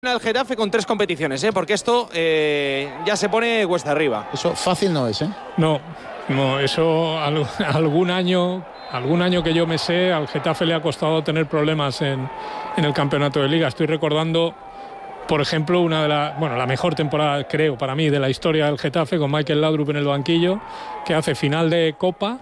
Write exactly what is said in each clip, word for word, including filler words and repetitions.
Al Getafe con tres competiciones, ¿eh? Porque esto eh, ya se pone cuesta arriba. Eso fácil no es, ¿eh? No, no, eso al, algún año, algún año que yo me sé, al Getafe le ha costado tener problemas en, en el campeonato de Liga. Estoy recordando, por ejemplo, una de las, bueno, la mejor temporada, creo, para mí, de la historia del Getafe, con Michael Laudrup en el banquillo, que hace final de Copa,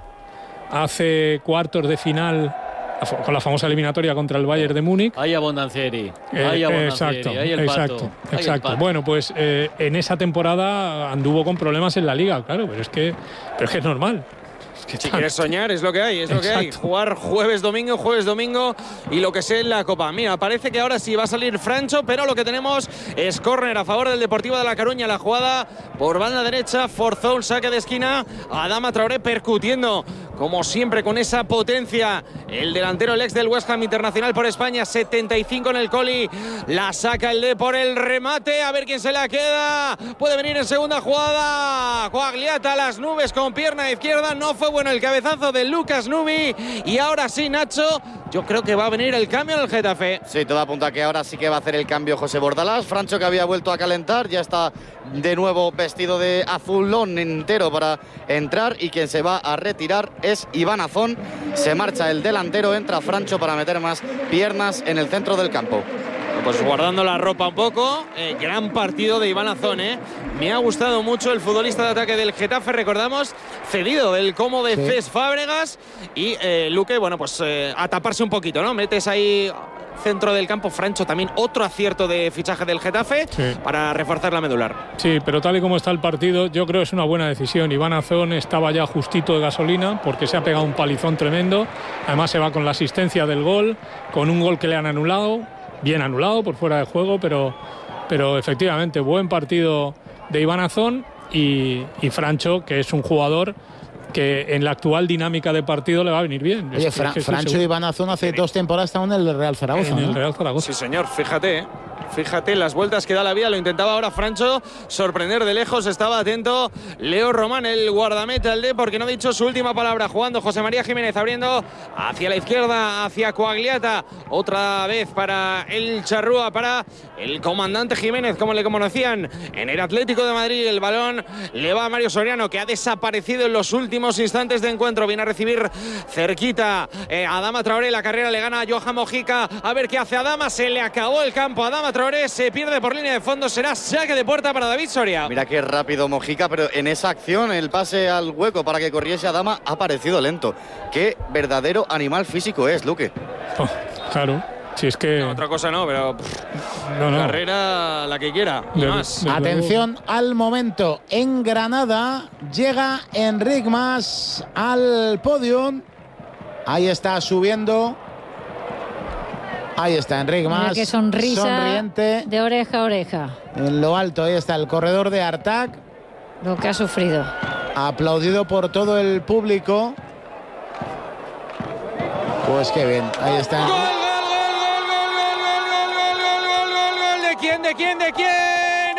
hace cuartos de final con la famosa eliminatoria contra el Bayern de Múnich. Hay Abondancieri, eh, hay Abondancieri, exacto, hay el exacto, pato, exacto. hay el pato. Bueno, pues eh, en esa temporada anduvo con problemas en la Liga, claro, pero es que, pero es que es normal. Es que Si tan... quieres soñar, es lo que hay, es lo Exacto. que hay. Jugar jueves, domingo, jueves, domingo y lo que sea en la Copa. Mira, parece que ahora sí va a salir Francho, pero lo que tenemos es córner a favor del Deportivo de La Coruña. La jugada por banda derecha, forzó un saque de esquina. Adama Traoré percutiendo, como siempre, con esa potencia. El delantero, el ex del West Ham, internacional por España, setenta y cinco en el Coli. La saca el D por el remate. A ver quién se la queda. Puede venir en segunda jugada. Coagliata a las nubes con pierna izquierda. No fue bueno el cabezazo de Lucas Nubi. Y ahora sí, Nacho, yo creo que va a venir el cambio en el Getafe. Sí, todo apunta a que ahora sí que va a hacer el cambio José Bordalás. Francho, que había vuelto a calentar, ya está de nuevo vestido de azulón entero para entrar, y quien se va a retirar es Iván Azón. Se marcha el delantero, entra Francho para meter más piernas en el centro del campo. Pues guardando la ropa un poco, eh, gran partido de Iván Azón, ¿eh? Me ha gustado mucho el futbolista de ataque del Getafe, recordamos, cedido del Como de sí. Cés Fábregas, y eh, Luque, bueno, pues eh, a taparse un poquito, ¿no? Metes ahí centro del campo. Francho también otro acierto de fichaje del Getafe, sí, para reforzar la medular. Sí, pero tal y como está el partido, yo creo que es una buena decisión. Iván Azón estaba ya justito de gasolina porque se ha pegado un palizón tremendo. Además se va con la asistencia del gol, con un gol que le han anulado, bien anulado por fuera de juego, pero, pero efectivamente buen partido de Iván Azón, y, y Francho, que es un jugador que en la actual dinámica de partido le va a venir bien. Oye, es que, Fra es que Francho y Iván Azón hace dos temporadas estaban en el Real Zaragoza. En ¿no? el Real Zaragoza. Sí, señor, fíjate, ¿eh? Fíjate las vueltas que da la vida. Lo intentaba ahora Francho sorprender de lejos. Estaba atento Leo Román, el guardameta del D, porque no ha dicho su última palabra. Jugando José María Jiménez, abriendo hacia la izquierda, hacia Coagliata. Otra vez para el Charrúa, para el comandante Jiménez, como le conocían en el Atlético de Madrid. El balón le va a Mario Soriano, que ha desaparecido en los últimos instantes de encuentro. Viene a recibir cerquita eh, Adama Traoré. La carrera le gana a Johan Mojica. A ver qué hace Adama. Se le acabó el campo. Adama Traoré se pierde por línea de fondo. Será saque de puerta para David Soria. Mira qué rápido Mojica, pero en esa acción el pase al hueco para que corriese Adama ha parecido lento. Qué verdadero animal físico es, Luque. Oh, claro. Si es que... No, otra cosa no, pero pff, no, no. carrera la que quiera y de, más. de Atención al momento. En Granada llega Enric Mas al podium. Ahí está subiendo. Ahí está Enric Mas. Qué sonrisa, sonriente. De oreja a oreja. En lo alto, ahí está el corredor de Artac. Lo que ha sufrido. Aplaudido por todo el público. Pues qué bien. Ahí está. ¡Gol, gol, gol, gol, gol, gol, gol, gol, gol, gol, gol, gol! ¿De quién, de quién, de quién?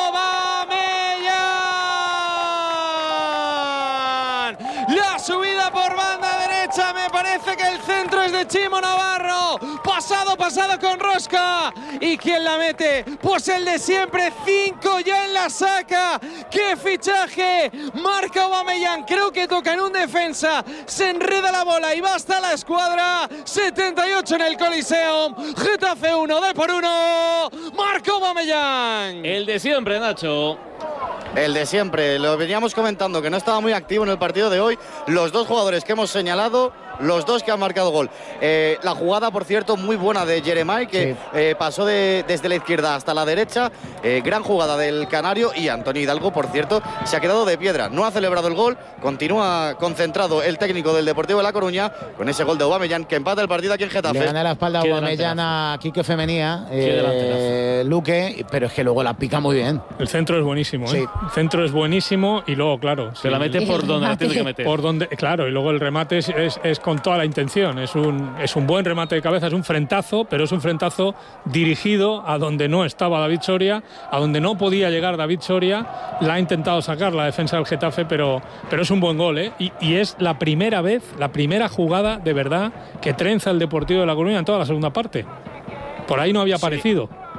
¡Aubameyang! La subida por banda derecha, me parece que el centro es de Chimo Navarro. Pasado, pasado con rosca. ¿Y quién la mete? Pues el de siempre, cinco ya en la saca. ¡Qué fichaje! Marca Aubameyang, creo que toca en un defensa. Se enreda la bola y va hasta la escuadra. setenta y ocho en el Coliseum. Getafe uno, D por uno. Marca Aubameyang. El de siempre, Nacho. El de siempre, lo veníamos comentando, que no estaba muy activo en el partido de hoy. Los dos jugadores que hemos señalado, los dos que han marcado gol. Eh, la jugada, por cierto, muy buena de Jeremai, que sí. eh, pasó de, desde la izquierda hasta la derecha. Eh, gran jugada del Canario, y Antonio Hidalgo, por cierto, se ha quedado de piedra. No ha celebrado el gol, continúa concentrado el técnico del Deportivo de La Coruña con ese gol de Aubameyang, que empata el partido aquí en Getafe. Le gana la espalda a Aubameyang a Quique Femenía, eh, Luque, pero es que luego la pica muy bien. El centro es buenísimo, ¿eh? Sí. El centro es buenísimo, y luego, claro, se sí, la mete por donde la tiene que meter. Por donde, claro, y luego el remate es, es, es con toda la intención. Es un, es un buen remate de cabeza, es un frentazo, pero es un frentazo dirigido a donde no estaba David Soria, a donde no podía llegar David Soria. La ha intentado sacar la defensa del Getafe, pero, pero es un buen gol, ¿eh? Y, y es la primera vez, la primera jugada de verdad que trenza el Deportivo de La Coruña en toda la segunda parte. Por ahí no había aparecido. Sí.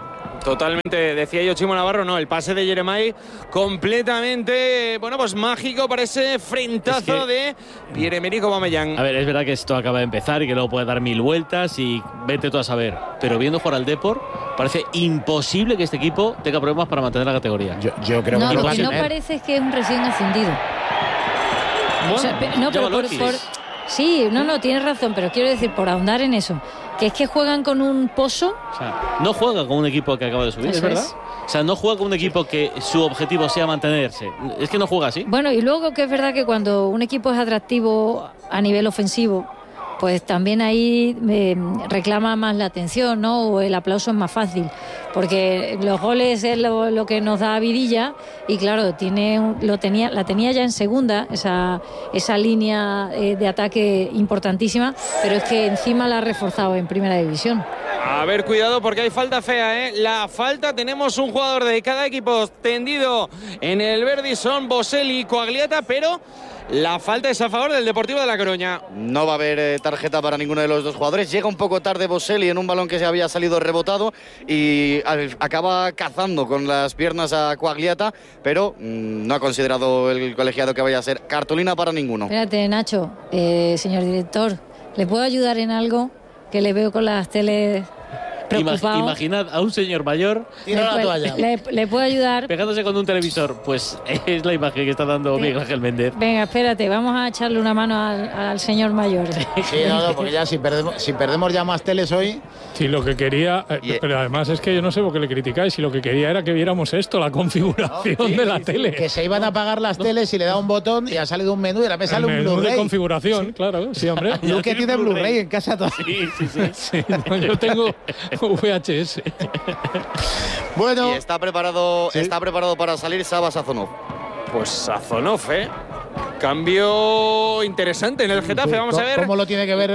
Totalmente, decía yo Chimo Navarro, no, el pase de Jeremai completamente, bueno, pues mágico para ese frentazo es que, de Pierre-Emerick Aubameyang. A ver, es verdad que esto acaba de empezar y que luego puede dar mil vueltas y vete tú a saber, pero viendo jugar al Depor, parece imposible que este equipo tenga problemas para mantener la categoría. Yo, yo creo no, que lo no que no parece es que es un recién ascendido. Bueno, o sea, no, pero por, por, sí, no, no, tienes razón, pero quiero decir, por ahondar en eso, que es que juegan con un pozo. O sea, no juega con un equipo que acaba de subir, Eso ¿es verdad? es. O sea, no juega con un equipo que su objetivo sea mantenerse. Es que no juega así. Bueno, y luego que es verdad que cuando un equipo es atractivo a nivel ofensivo, pues también ahí eh, reclama más la atención, ¿no? O el aplauso es más fácil, porque los goles es lo, lo que nos da vidilla y claro, tiene lo tenía la tenía ya en segunda esa esa línea eh, de ataque importantísima, pero es que encima la ha reforzado en primera división. A ver, cuidado porque hay falta fea, ¿eh? La falta, tenemos un jugador de cada equipo tendido en el verde, son Boselli y Coagliata, pero la falta es a favor del Deportivo de La Coruña. No va a haber eh, tarjeta para ninguno de los dos jugadores. Llega un poco tarde Boselli en un balón que se había salido rebotado y al, acaba cazando con las piernas a Coagliata, pero mmm, no ha considerado el colegiado que vaya a ser cartulina para ninguno. Espérate, Nacho, eh, señor director, ¿le puedo ayudar en algo? Que le veo con las teles preocupado. Imaginad a un señor mayor tira la toalla. Le, le puedo ayudar. Pegándose con un televisor. Pues es la imagen que está dando sí. Miguel Ángel Méndez. Venga, espérate, vamos a echarle una mano al, al señor mayor. Sí, no, no, porque ya si perdemos, si perdemos ya más teles hoy. Sí, lo que quería, eh, yeah. pero además es que yo no sé por qué le criticáis, si lo que quería era que viéramos esto, la configuración no, sí, de la sí, tele. Que se iban a apagar las no. teles y le da un botón y ha salido un menú y la mesa sale un Blu-ray. Menú de configuración, sí. Claro, sí, hombre. Luque tiene Blu-ray en casa todavía. Sí, sí, sí. sí no, yo tengo V H S. Bueno, y está preparado, ¿sí? está preparado para salir Saba Sazonov. Pues Sazonov, ¿eh? Cambio interesante en el Getafe, vamos a ver. ¿Cómo lo tiene que ver eh,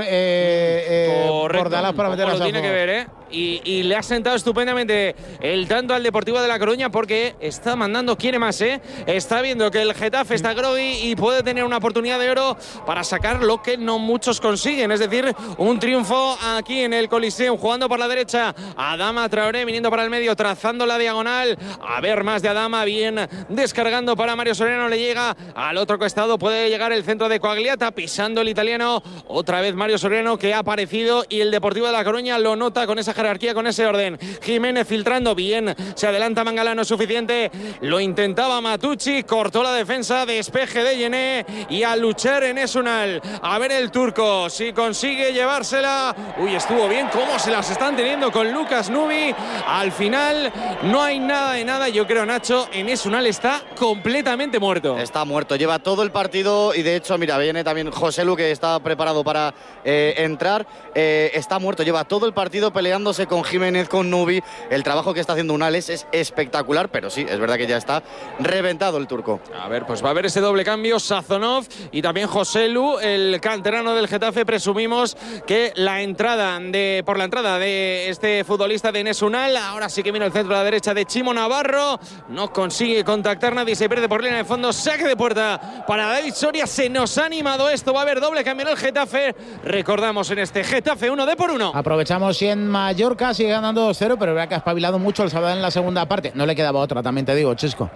eh, Bordalás para meter a Sazonov? Lo tiene que ver, ¿eh? Y, y le ha sentado estupendamente el tanto al Deportivo de La Coruña porque está mandando, quiere más, ¿eh? Está viendo que el Getafe está groggy y puede tener una oportunidad de oro para sacar lo que no muchos consiguen, es decir, un triunfo aquí en el Coliseum, jugando por la derecha. Adama Traoré viniendo para el medio, trazando la diagonal. A ver más de Adama, bien descargando para Mario Soriano, le llega al otro costado, puede llegar el centro de Coagliata, pisando el italiano. Otra vez Mario Soriano que ha aparecido y el Deportivo de La Coruña lo nota con esa jerarquía, con ese orden. Jiménez filtrando bien, se adelanta Mangalá, suficiente, lo intentaba Matucci, cortó la defensa, despeje de Yené y a luchar en Esunal. A ver el turco si consigue llevársela. Uy, estuvo bien cómo se las están teniendo con Lucas Nubi. Al final no hay nada de nada, yo creo, Nacho, en Esunal está completamente muerto. Está muerto, lleva todo el partido y de hecho, mira, viene también José Lu, que está preparado para eh, entrar, eh, está muerto, lleva todo el partido peleando con Jiménez, con Nubi. El trabajo que está haciendo Unales es espectacular, pero sí, es verdad que ya está reventado el turco. A ver, pues va a haber ese doble cambio, Sazonov y también José Lu, el canterano del Getafe. Presumimos que la entrada de por la entrada de este futbolista de Nesunal, ahora sí que viene el centro a la derecha de Chimo Navarro, no consigue contactar nadie, se pierde por línea de fondo, saque de puerta para David Soria. Se nos ha animado esto, va a haber doble cambio en el Getafe, recordamos en este Getafe uno de por uno. Aprovechamos cien más Mallorca sigue ganando dos cero, pero vea que ha espabilado mucho el Sabadell en la segunda parte. No le quedaba otra, también te digo, Chesco.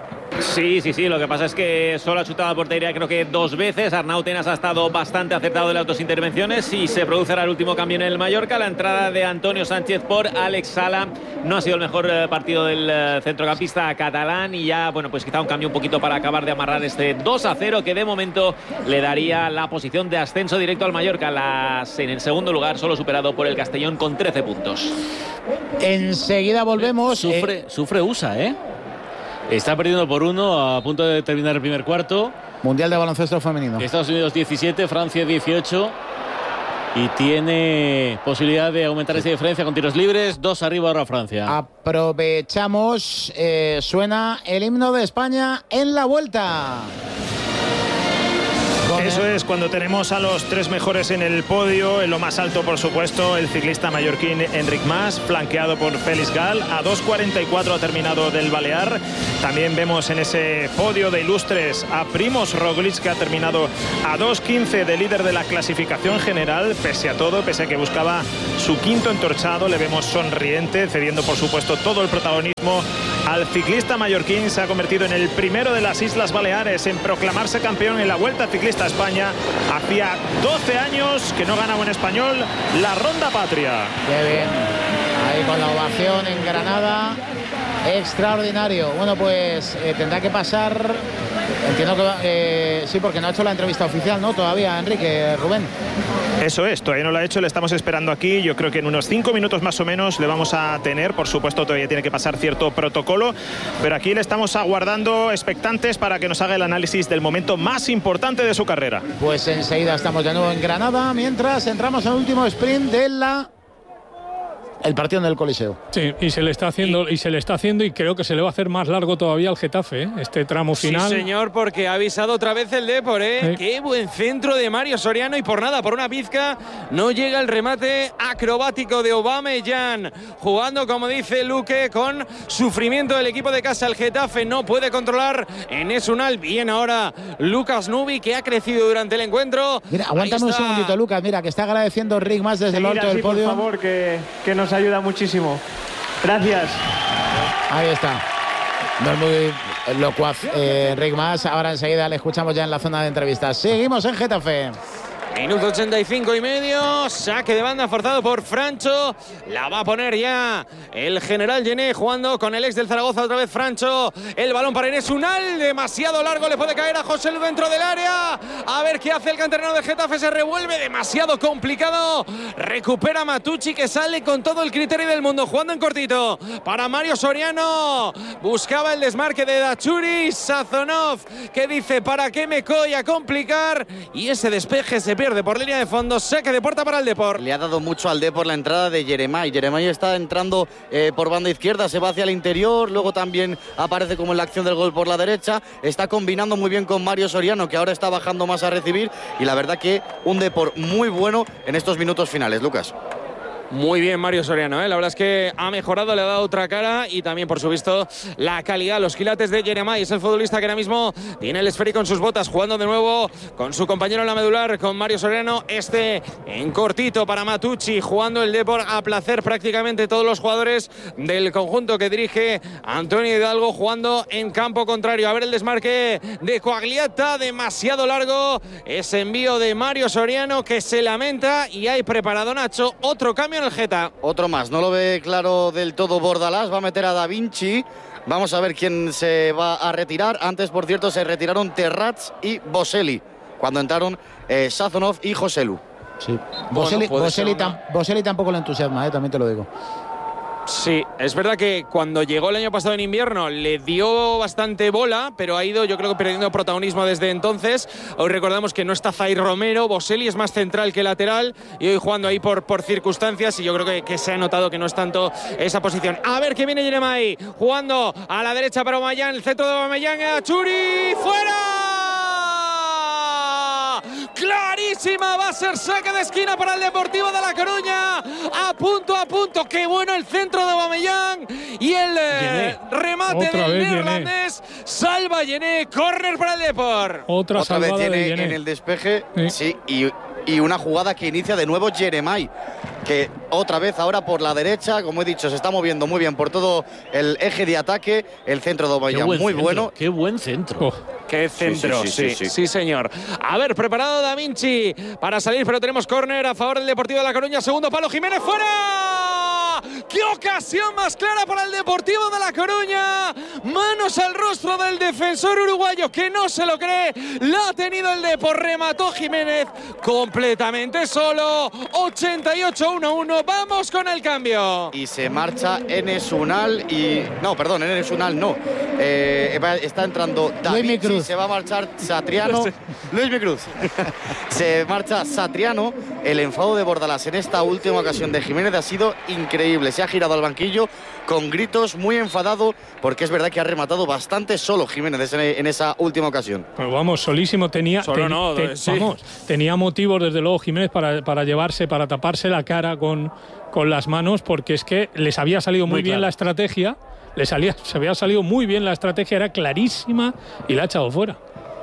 Sí, sí, sí, lo que pasa es que solo ha chutado a portería creo que dos veces. Arnau Tenas ha estado bastante acertado en las dos intervenciones y se producerá el último cambio en el Mallorca. La entrada de Antonio Sánchez por Alex Sala. No ha sido el mejor partido del centrocampista catalán y ya, bueno, pues quizá un cambio un poquito para acabar de amarrar este dos a cero que de momento le daría la posición de ascenso directo al Mallorca. Las, en el segundo lugar, solo superado por el Castellón con trece puntos. Enseguida volvemos. Sufre, eh... sufre U S A, ¿eh? Está perdiendo por uno a punto de terminar el primer cuarto. Mundial de baloncesto femenino. Estados Unidos diecisiete, Francia dieciocho. Y tiene posibilidad de aumentar esa diferencia con tiros libres. Dos arriba ahora Francia. Aprovechamos. Eh, suena el himno de España en la vuelta. Con Eso es, cuando tenemos a los tres mejores en el podio, en lo más alto, por supuesto, el ciclista mallorquín Enric Mas, flanqueado por Félix Gal. A dos cuarenta y cuatro ha terminado del Balear. También vemos en ese podio de ilustres a Primož Roglič, que ha terminado a dos quince de líder de la clasificación general. Pese a todo, pese a que buscaba su quinto entorchado, le vemos sonriente, cediendo, por supuesto, todo el protagonismo al ciclista mallorquín. Se ha convertido en el primero de las Islas Baleares en proclamarse campeón en la Vuelta Ciclista a España. Hacía doce años que no ganaba en español la Ronda Patria. Qué bien, ahí con la ovación en Granada, extraordinario. Bueno, pues eh, tendrá que pasar, entiendo que eh, sí, porque no ha hecho la entrevista oficial, ¿no? Todavía, Enrique, Rubén. Eso es, todavía no lo ha hecho, le estamos esperando aquí. Yo creo que en unos cinco minutos más o menos le vamos a tener. Por supuesto, todavía tiene que pasar cierto protocolo, pero aquí le estamos aguardando expectantes para que nos haga el análisis del momento más importante de su carrera. Pues enseguida estamos de nuevo en Granada, mientras entramos al último sprint de la... el partido en el Coliseo. Sí, y se le está haciendo y se le está haciendo y creo que se le va a hacer más largo todavía al Getafe, ¿eh? Este tramo final. Sí, señor, porque ha avisado otra vez el Depor, ¿eh? Sí. Qué buen centro de Mario Soriano, y por nada, por una pizca, no llega el remate acrobático de Aubameyang, jugando, como dice Luque, con sufrimiento del equipo de casa. El Getafe no puede controlar en Esunal. Bien ahora Lucas Nubi, que ha crecido durante el encuentro. Mira, aguántame un segundito, Lucas, mira, que está agradeciendo Rick más desde el alto del podio. Por favor, que, que nos ayuda muchísimo. Gracias. Ahí está. No es muy locuaz eh, Rick Mas. Ahora enseguida le escuchamos ya en la zona de entrevistas. Seguimos en Getafe. Minuto ochenta y cinco y medio, saque de banda forzado por Francho, la va a poner ya el general Gené, jugando con el ex del Zaragoza, otra vez Francho, el balón para Enes Unal, demasiado largo, le puede caer a José Lu dentro del área, a ver qué hace el canterano de Getafe, se revuelve, demasiado complicado, recupera Matucci, que sale con todo el criterio del mundo, jugando en cortito, para Mario Soriano, buscaba el desmarque de Dachuri, Sazonov, que dice, ¿para qué me coy a complicar? Y ese despeje se pierde por línea de fondo, saque de puerta para el Depor. Le ha dado mucho al Depor la entrada de Jeremai. Jeremai está entrando eh, por banda izquierda, se va hacia el interior, luego también aparece como en la acción del gol por la derecha. Está combinando muy bien con Mario Soriano, que ahora está bajando más a recibir, y la verdad que un Depor muy bueno en estos minutos finales, Lucas. Muy bien Mario Soriano, ¿eh? La verdad es que ha mejorado, le ha dado otra cara, y también, por supuesto, la calidad, los quilates de Jeremai. Es el futbolista que ahora mismo tiene el esférico en sus botas, jugando de nuevo con su compañero en la medular, con Mario Soriano. Este en cortito para Matucci, jugando el Depor a placer prácticamente todos los jugadores del conjunto que dirige Antonio Hidalgo, jugando en campo contrario. A ver el desmarque de Coagliata, demasiado largo. Ese envío de Mario Soriano, que se lamenta, y hay preparado Nacho otro cambio en el Geta. Otro más, no lo ve claro del todo Bordalás, va a meter a Da Vinci. Vamos a ver quién se va a retirar. Antes, por cierto, se retiraron Terrats y Boselli, cuando entraron eh, Sazonov y José Lu. Sí. Boselli, bueno, Boselli, una... tam, Boselli tampoco le entusiasma, eh, también te lo digo. Sí, es verdad que cuando llegó el año pasado en invierno le dio bastante bola, pero ha ido, yo creo que perdiendo protagonismo desde entonces. Hoy recordamos que no está Zaire Romero, Boselli es más central que lateral, y hoy jugando ahí por, por circunstancias, y yo creo que, que se ha notado que no es tanto esa posición. A ver que viene Jeremai, jugando a la derecha para Aubameyang, el centro de Aubameyang, a Churi, ¡fuera! Clarísima, va a ser saque de esquina para el Deportivo de La Coruña, a punto a punto. Qué bueno el centro de Aubameyang, y el eh, remate Otra del vez neerlandés. Gené. Salva Gené, córner para el Depor. Otra, Otra vez Gené de en el despeje, sí, sí y, y una jugada que inicia de nuevo Jeremai, que otra vez ahora por la derecha, como he dicho, se está moviendo muy bien por todo el eje de ataque. El centro de Aubameyang muy centro, bueno. Qué buen centro. Oh. Qué centro, sí sí sí, sí, sí, sí, sí, señor. A ver, preparado Da Vinci para salir, pero tenemos córner a favor del Deportivo de La Coruña. Segundo palo, Jiménez, fuera. ¡Qué ocasión más clara para el Deportivo de La Coruña! Manos al rostro del defensor uruguayo, que no se lo cree. La ha tenido el Depor, remató Jiménez completamente solo. ochenta y ocho uno uno, vamos con el cambio. Y se marcha Enes Unal y... No, perdón, Enes Unal no. Eh, está entrando Da Vinci, se va a marchar Satriano. Luis Mi Cruz. Se marcha Satriano. El enfado de Bordalás en esta última ocasión de Jiménez ha sido increíble. Se ha girado al banquillo con gritos, muy enfadado, porque es verdad que ha rematado bastante solo Jiménez. Jiménez en esa última ocasión. Pues vamos, solísimo. Tenía, Solo ten, no, ten, sí. vamos, tenía motivos, desde luego, Jiménez, para, para llevarse, para taparse la cara con, con las manos, porque es que les había salido muy, muy bien claro. la estrategia, les salía, se había salido muy bien la estrategia, era clarísima y la ha echado fuera.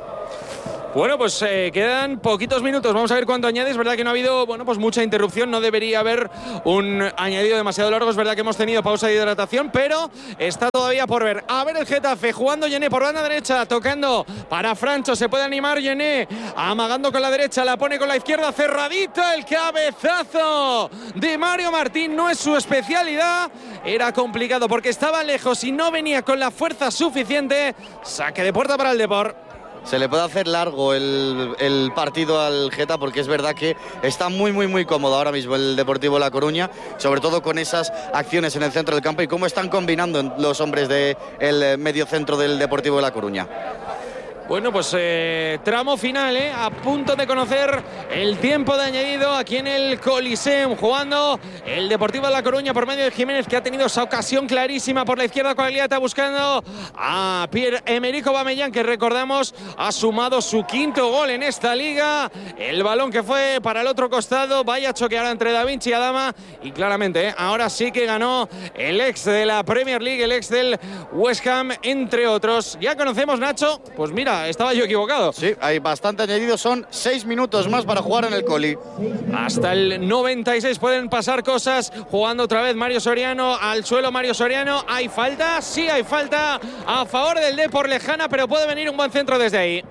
Bueno, pues eh, quedan poquitos minutos. Vamos a ver cuánto añade. Es verdad que no ha habido, bueno, pues mucha interrupción. No debería haber un añadido demasiado largo. Es verdad que hemos tenido pausa de hidratación, pero está todavía por ver. A ver el Getafe jugando Yené por banda derecha, tocando para Francho. Se puede animar Yené, amagando con la derecha, la pone con la izquierda, cerradita el cabezazo de Mario Martín. No es su especialidad. Era complicado porque estaba lejos y no venía con la fuerza suficiente. Saque de puerta para el Depor. Se le puede hacer largo el, el partido al Geta, porque es verdad que está muy, muy, muy cómodo ahora mismo el Deportivo La Coruña, sobre todo con esas acciones en el centro del campo y cómo están combinando los hombres del medio centro del Deportivo de La Coruña. Bueno, pues eh, tramo final, eh, a punto de conocer el tiempo de añadido aquí en el Coliseum, jugando el Deportivo de La Coruña por medio de Jiménez, que ha tenido esa ocasión clarísima por la izquierda con Agliata, buscando a Pierre-Emerick Aubameyang, que recordamos ha sumado su quinto gol en esta liga. El balón que fue para el otro costado, vaya choque ahora entre Da Vinci y Adama, y claramente eh, ahora sí que ganó el ex de la Premier League, el ex del West Ham, entre otros. Ya conocemos, Nacho, pues mira, estaba yo equivocado. Sí, hay bastante añadido, son seis minutos más para jugar en el Coli. Hasta el noventa y seis pueden pasar cosas, jugando otra vez Mario Soriano, al suelo Mario Soriano. ¿Hay falta? Sí, hay falta a favor del Depor lejana, pero puede venir un buen centro desde ahí.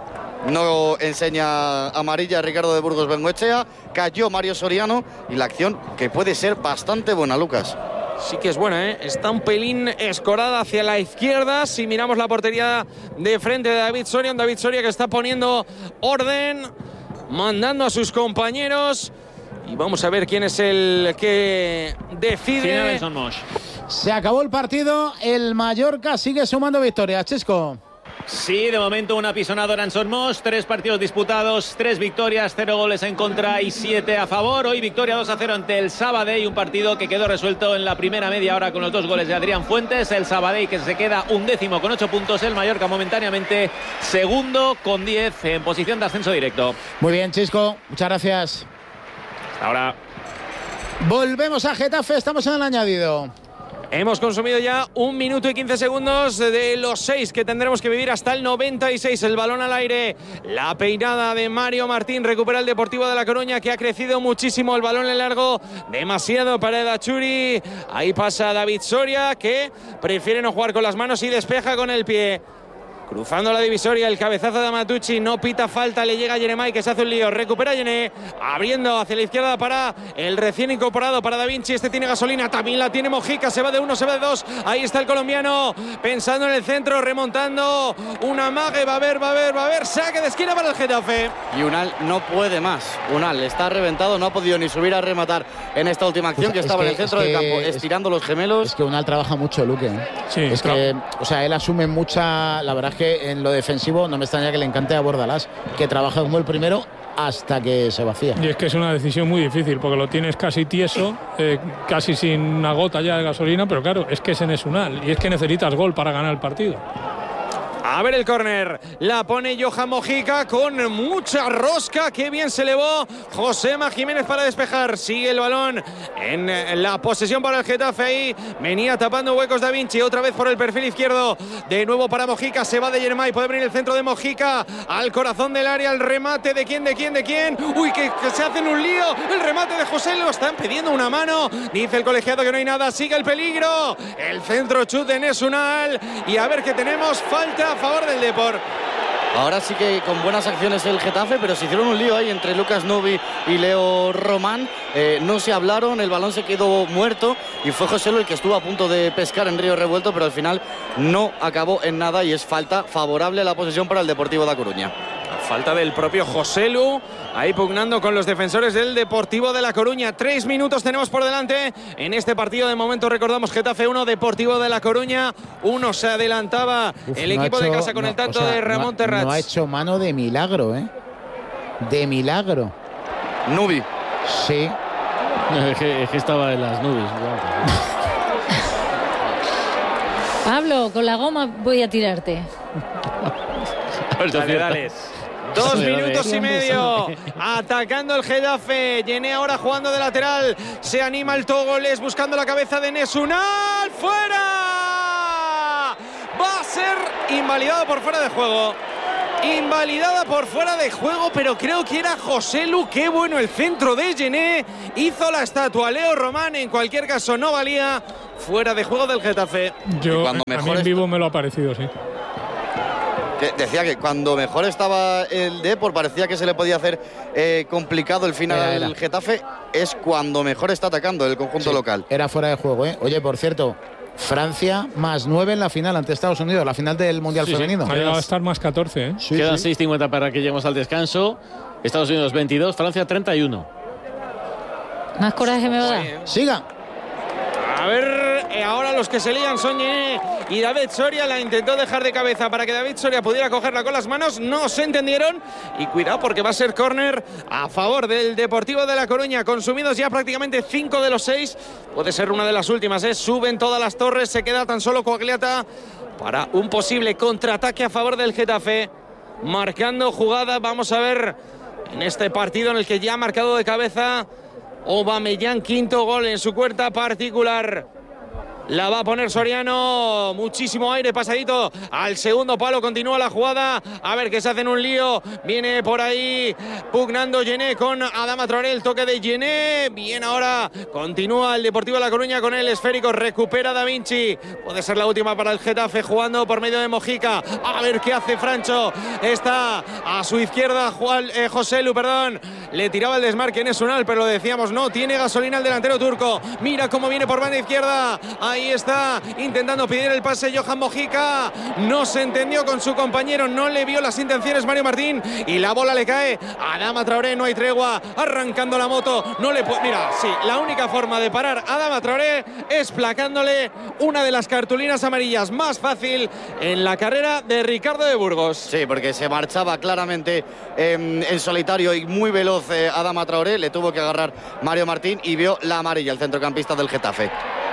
No enseña amarilla Ricardo de Burgos Bengoechea, cayó Mario Soriano y la acción que puede ser bastante buena, Lucas. Sí que es buena, ¿eh? Está un pelín escorada hacia la izquierda. Si miramos la portería de frente de David Soria, un David Soria que está poniendo orden, mandando a sus compañeros. Y vamos a ver quién es el que decide. Se acabó el partido, el Mallorca sigue sumando victorias, Chisco. Sí, de momento una pisonadora en Son Moix, tres partidos disputados, tres victorias, cero goles en contra y siete a favor. Hoy victoria dos a cero ante el Sabadell, un partido que quedó resuelto en la primera media hora con los dos goles de Adrián Fuentes. El Sabadell que se queda undécimo con ocho puntos, el Mallorca momentáneamente segundo con diez en posición de ascenso directo. Muy bien, Chisco, muchas gracias. Hasta ahora. Volvemos a Getafe, estamos en el añadido. Hemos consumido ya un minuto y quince segundos de los seis que tendremos que vivir hasta el noventa y seis. El balón al aire, la peinada de Mario Martín, recupera el Deportivo de La Coruña, que ha crecido muchísimo. El balón en largo, demasiado para Edachuri. Ahí pasa David Soria, que prefiere no jugar con las manos y despeja con el pie. Cruzando la divisoria, el cabezazo de Amatucci, no pita falta, le llega a Jeremai, que se hace un lío, recupera Yené, abriendo hacia la izquierda para el recién incorporado, para Da Vinci. Este tiene gasolina, también la tiene Mojica, se va de uno, se va de dos, ahí está el colombiano, pensando en el centro, remontando, una mague, va a haber, va a haber, va a haber, saque de esquina para el Getafe. Y Unal no puede más, Unal está reventado, no ha podido ni subir a rematar en esta última acción, pues que estaba que, en el centro del campo, estirando los gemelos. Es que Unal trabaja mucho, Luque, ¿eh? Sí, es claro. que, o sea, él asume mucha, la verdad es que en lo defensivo no me extraña que le encante a Bordalás, que trabaja como el primero hasta que se vacía. Y es que es una decisión muy difícil, porque lo tienes casi tieso, eh, casi sin una gota ya de gasolina, pero claro, es que es en Esunal y es que necesitas gol para ganar el partido. A ver el córner, la pone Johan Mojica con mucha rosca, qué bien se elevó Josema Jiménez para despejar, sigue el balón en la posesión para el Getafe, ahí venía tapando huecos Da Vinci, otra vez por el perfil izquierdo, de nuevo para Mojica, se va de Jeremai, puede venir el centro de Mojica, al corazón del área, el remate de quién, de quién, de quién, uy, que, que se hacen un lío, el remate de José, lo están pidiendo una mano, dice el colegiado que no hay nada, sigue el peligro, el centro chut de Nesunal, y a ver qué tenemos, falta a favor del Depor. Ahora sí que con buenas acciones el Getafe, pero se hicieron un lío ahí entre Lucas Nubi y Leo Román. Eh, no se hablaron, el balón se quedó muerto y fue José Lu el que estuvo a punto de pescar en Río Revuelto, pero al final no acabó en nada y es falta favorable a la posesión para el Deportivo de La Coruña. Falta del propio José Lu, ahí pugnando con los defensores del Deportivo de La Coruña. Tres minutos tenemos por delante en este partido. De momento recordamos Getafe uno, Deportivo de La Coruña uno. Se adelantaba Uf, el no equipo hecho, de casa con no, el tanto o sea, de Ramón no, Terrats. No ha hecho mano de milagro, ¿eh? De milagro. Nubi. Sí. Es que, es que estaba en las nubes. Pablo, con la goma voy a tirarte. Dale, dale. Dos minutos y medio atacando el Getafe. Yené ahora jugando de lateral. Se anima el Togoles buscando la cabeza de Nesunal. ¡Fuera! Va a ser invalidado por fuera de juego. Invalidada por fuera de juego, pero creo que era Joselu. Qué bueno el centro de Yené. Hizo la estatua Leo Román. En cualquier caso no valía. Fuera de juego del Getafe. Yo, a mí en vivo me lo ha parecido, sí. Decía que cuando mejor estaba el Depor parecía que se le podía hacer eh, complicado el final era, era. al Getafe. Es cuando mejor está atacando el conjunto sí, local. Era fuera de juego, ¿eh? Oye, por cierto, Francia más nueve en la final ante Estados Unidos, la final del Mundial sí, Femenino. Sí. Ha llegado a estar más catorce, ¿eh? Sí, Quedan sí. seis cincuenta para que lleguemos al descanso. Estados Unidos veintidós, Francia treinta y uno. Más coraje me va. Siga. A ver, eh, ahora los que se lían son Yené y David Soria. La intentó dejar de cabeza para que David Soria pudiera cogerla con las manos. No se entendieron. Y cuidado porque va a ser córner a favor del Deportivo de La Coruña. Consumidos ya prácticamente cinco de los seis. Puede ser una de las últimas, ¿eh? Suben todas las torres. Se queda tan solo Coagliata para un posible contraataque a favor del Getafe. Marcando jugada. Vamos a ver en este partido en el que ya ha marcado de cabeza Aubameyang, quinto gol en su cuenta particular. La va a poner Soriano, muchísimo aire, pasadito al segundo palo, continúa la jugada, a ver que se hacen un lío, viene por ahí pugnando Yené con Adama Traoré, el toque de Yené, bien ahora, continúa el Deportivo de La Coruña con el esférico, recupera Da Vinci, puede ser la última para el Getafe jugando por medio de Mojica, a ver qué hace Francho, está a su izquierda Juan, eh, Joselu, perdón, le tiraba el desmarque en Esunal, pero lo decíamos, no, tiene gasolina el delantero turco, mira cómo viene por banda izquierda, ahí está, intentando pedir el pase Johan Mojica, no se entendió con su compañero, no le vio las intenciones Mario Martín y la bola le cae a Adama Traoré, no hay tregua, arrancando la moto, no le puede, mira, sí, la única forma de parar a Adama Traoré es placándole una de las cartulinas amarillas más fácil en la carrera de Ricardo de Burgos. Sí, porque se marchaba claramente eh, en solitario y muy veloz eh, Adama Traoré, le tuvo que agarrar Mario Martín y vio la amarilla, el centrocampista del Getafe.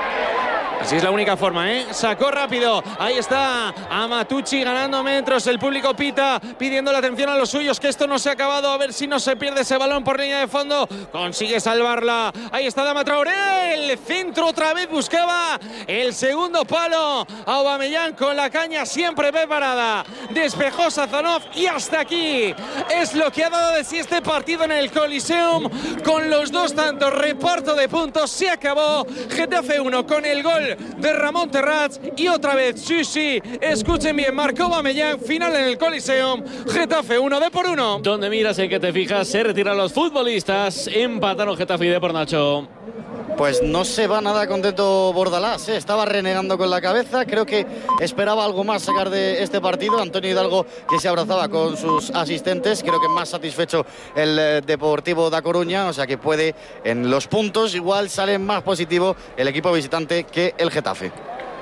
Así es la única forma, ¿eh? Sacó rápido. Ahí está Amatucci ganando metros. El público pita, pidiendo la atención a los suyos, que esto no se ha acabado. A ver si no se pierde ese balón por línea de fondo. Consigue salvarla. Ahí está Adama Traoré. El centro otra vez buscaba el segundo palo. Aubameyang con la caña siempre preparada. Despejó Sazonov y hasta aquí es lo que ha dado de sí este partido en el Coliseum. Con los dos tantos, reparto de puntos. Se acabó. Getafe uno con el gol de Ramón Terrats y otra vez, sí, sí, escuchen bien, marcó Aubameyang, final en el Coliseum, Getafe uno, Depor uno. Donde miras y que te fijas, se retiran los futbolistas, empataron Getafe y Depor, Nacho. Pues no se va nada contento Bordalás, ¿eh? Estaba renegando con la cabeza, creo que esperaba algo más sacar de este partido. Antonio Hidalgo, que se abrazaba con sus asistentes, creo que más satisfecho el eh, Deportivo da Coruña, o sea que puede, en los puntos igual sale más positivo el equipo visitante que el Getafe.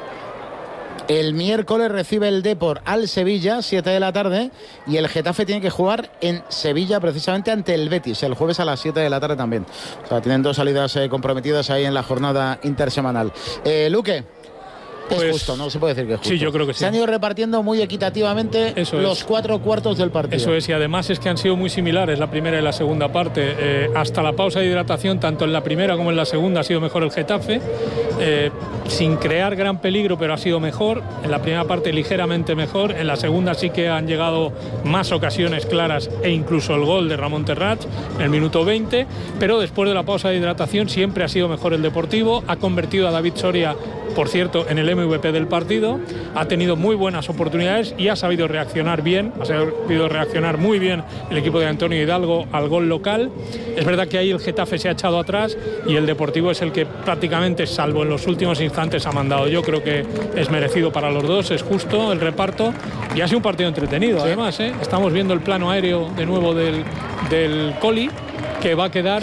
El miércoles recibe el Depor al Sevilla, siete de la tarde, y el Getafe tiene que jugar en Sevilla precisamente ante el Betis, el jueves a las siete de la tarde también. O sea, tienen dos salidas eh, comprometidas ahí en la jornada intersemanal. Eh, Luque. Pues, es justo, no se puede decir que es justo. Sí, yo creo que sí. Se han ido repartiendo muy equitativamente Eso los es. cuatro cuartos del partido. Eso es, y además es que han sido muy similares la primera y la segunda parte. Eh, hasta la pausa de hidratación, tanto en la primera como en la segunda, ha sido mejor el Getafe, eh, sin crear gran peligro, pero ha sido mejor. En la primera parte ligeramente mejor, en la segunda sí que han llegado más ocasiones claras e incluso el gol de Ramón Terrats en el minuto veinte, pero después de la pausa de hidratación siempre ha sido mejor el Deportivo. Ha convertido a David Soria, por cierto, en el M V P del partido, ha tenido muy buenas oportunidades y ha sabido reaccionar bien, ha sabido reaccionar muy bien el equipo de Antonio Hidalgo al gol local. Es verdad que ahí el Getafe se ha echado atrás y el Deportivo es el que prácticamente, salvo en los últimos instantes, ha mandado. Yo creo que es merecido para los dos, es justo el reparto y ha sido un partido entretenido. Sí. Además, ¿eh? Estamos viendo el plano aéreo de nuevo del, del Coli, que va a quedar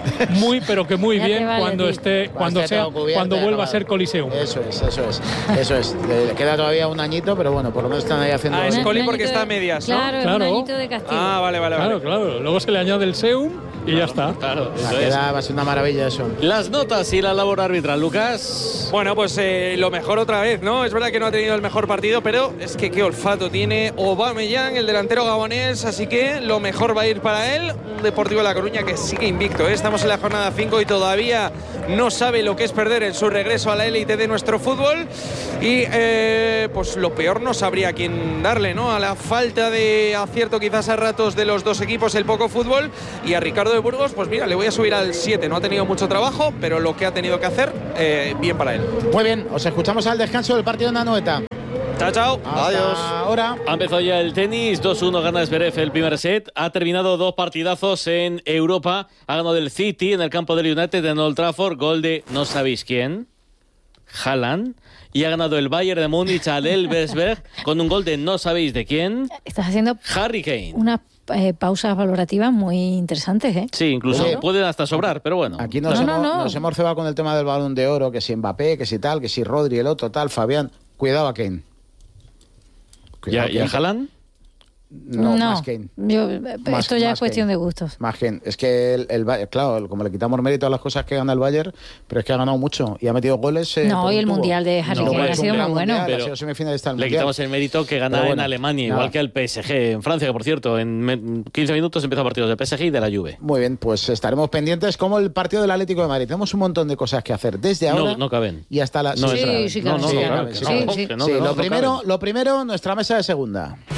muy, pero que muy Ya te bien vale, cuando tío. esté, cuando esté sea, todo cubierto, cuando ya vuelva a acabado. ser Coliseum. Eso es, eso es, eso es. Le queda todavía un añito, pero bueno, por lo menos están ahí haciendo. Ah, es Un- Coli un porque añito está a de- medias, ¿no? Claro, es Claro. un añito de castigo. Ah, vale, vale, vale. Claro, claro. Luego se le añade el Seum y ya está. Claro, Ah, eso es. queda, va a ser una maravilla eso. Las notas y la labor arbitral, Lucas. Bueno, pues eh, lo mejor otra vez, ¿no? Es verdad que no ha tenido el mejor partido, pero es que qué olfato tiene Aubameyang, el delantero gabonés, así que lo mejor va a ir para él. Un Deportivo de La Coruña que sigue invicto, ¿eh? Estamos en la jornada cinco y todavía no sabe lo que es perder en su regreso a la élite de nuestro fútbol. Y eh, pues lo peor no sabría quién darle, ¿no? A la falta de acierto quizás a ratos de los dos equipos, el poco fútbol. Y a Ricardo de Burgos, pues mira, le voy a subir al siete. No ha tenido mucho trabajo, pero lo que ha tenido que hacer, eh, bien para él. Muy bien, os escuchamos al descanso del partido en Anoeta. Chao, chao. Adiós. Ahora. Ha empezado ya el tenis, dos uno gana Zverev el primer set. Ha terminado dos partidazos en Europa. Ha ganado el City en el campo del United en Old Trafford. Gol de no sabéis quién, Haaland. Y ha ganado el Bayern de Múnich al Elversberg con un gol de no sabéis de quién, Estás haciendo Harry Kane. unas eh, pausas valorativas muy interesantes, ¿eh? Sí, incluso Oye, pueden hasta sobrar, pero bueno. Aquí nos, No, no, hemos, no. nos hemos cebado con el tema del Balón de Oro, que si Mbappé, que si tal, que si Rodri, el otro tal, Fabián. Cuidado a Kane. ¿Y Cuidado a, y a Kane. Haaland? No, más Kane. Yo, Más- esto ya más es cuestión Kane. de gustos. Más Kane. Es que el, el Bayern, claro, como le quitamos mérito a las cosas que gana el Bayern, pero es que ha ganado mucho y ha metido goles. eh, No, por y un el tubo. Mundial de Harry No, Kane es ha un sido gran muy bueno. mundial, Pero ha sido semifinalista del Le Mundial. quitamos el mérito que gana Pero bueno, en Alemania, nada. igual que el P S G en Francia, que por cierto, en me- quince minutos empezó partidos del P S G y de la Juve. Muy bien, pues estaremos pendientes como el partido del Atlético de Madrid. Tenemos un montón de cosas que hacer desde ahora No, no caben. y hasta la No Sí, entra. sí, no, caben, no, sí, no, caben, caben, sí, que no, sí. que no, Sí, que no, lo no primero, caben. lo primero, nuestra mesa de segunda.